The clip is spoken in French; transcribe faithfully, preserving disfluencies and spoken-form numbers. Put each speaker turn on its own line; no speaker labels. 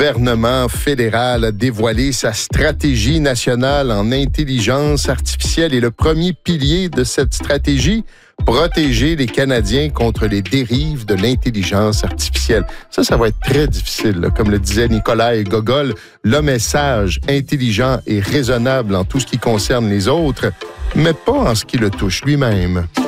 gouvernement fédéral a dévoilé sa stratégie nationale en intelligence artificielle et le premier pilier de cette stratégie, protéger les Canadiens contre les dérives de l'intelligence artificielle. Ça, ça va être très difficile. Là. Comme le disait Nikolai Gogol, l'homme est sage, intelligent et raisonnable en tout ce qui concerne les autres, mais pas en ce qui le touche lui-même.